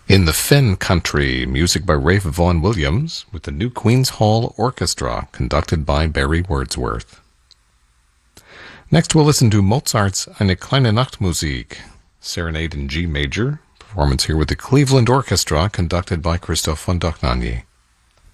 In the Fen Country, music by Ralph Vaughan Williams with the New Queen's Hall Orchestra, conducted by Barry Wordsworth. Next, we'll listen to Mozart's Eine kleine Nachtmusik, Serenade in G major, performance here with the Cleveland Orchestra, conducted by Christoph von Dohnanyi.